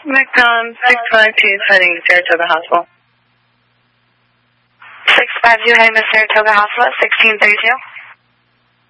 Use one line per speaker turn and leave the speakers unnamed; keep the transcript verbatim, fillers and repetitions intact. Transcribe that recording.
McDonald, six five two is heading to Saratoga Hospital.
six five two heading to Saratoga Hospital, sixteen thirty-two.